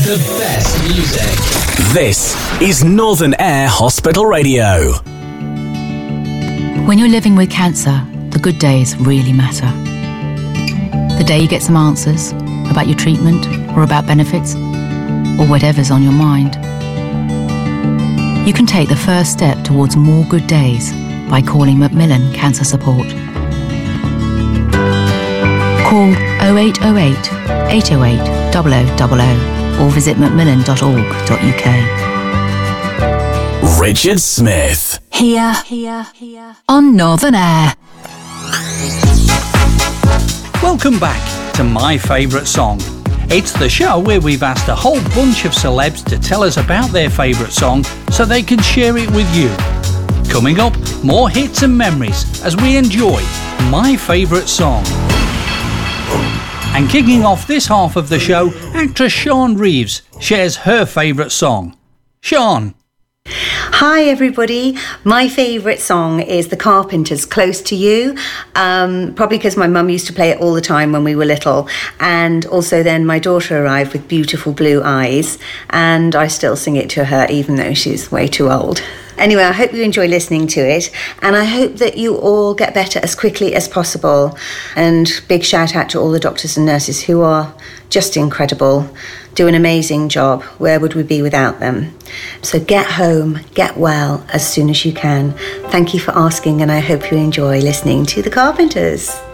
The best music. This is Northern Air Hospital Radio. When you're living with cancer, the good days really matter. The day you get some answers about your treatment or about benefits or whatever's on your mind. You can take the first step towards more good days by calling Macmillan Cancer Support. Call 0808 808 0000 or visit macmillan.org.uk. Richard Smith. Here on Northern Air. Welcome back to My Favourite Song. It's the show where we've asked a whole bunch of celebs to tell us about their favourite song so they can share it with you. Coming up, more hits and memories as we enjoy My Favourite Song. And kicking off this half of the show, actress Sian Reeves shares her favourite song. Sian. Hi everybody, my favourite song is The Carpenters' Close to You, probably because my mum used to play it all the time when we were little, and also then my daughter arrived with beautiful blue eyes and I still sing it to her even though she's way too old. Anyway, I hope you enjoy listening to it and I hope that you all get better as quickly as possible, and big shout out to all the doctors and nurses who are just incredible, do an amazing job. Where would we be without them? So get home, get well as soon as you can. Thank you for asking and I hope you enjoy listening to The Carpenters.